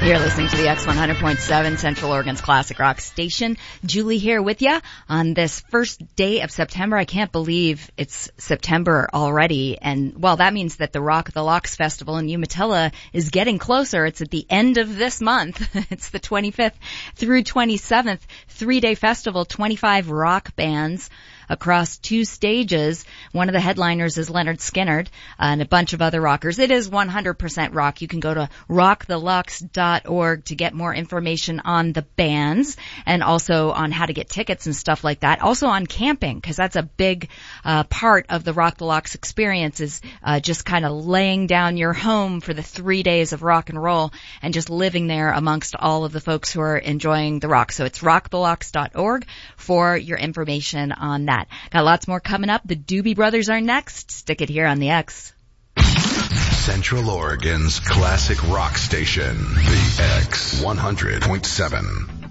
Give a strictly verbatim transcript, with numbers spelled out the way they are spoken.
You're listening to the X one hundred point seven Central Oregon's classic rock station. Julie here with you on this first day of September. I can't believe it's September already. And, well, that means that the Rock the Locks Festival in Umatilla is getting closer. It's at the end of this month. It's the twenty-fifth through twenty-seventh. Three-day festival, twenty-five rock bands across two stages. One of the headliners is Leonard Skinner and a bunch of other rockers. It is one hundred percent rock. You can go to rock the lux dot org to get more information on the bands and also on how to get tickets and stuff like that. Also on camping, because that's a big uh, part of the Rock the Locks experience, is uh, just kind of laying down your home for the three days of rock and roll and just living there amongst all of the folks who are enjoying the rock. So it's rock the lux dot org for your information on that. Got lots more coming up. The Doobie Brothers are next. Stick it here on the X. Central Oregon's classic rock station, the X one hundred point seven.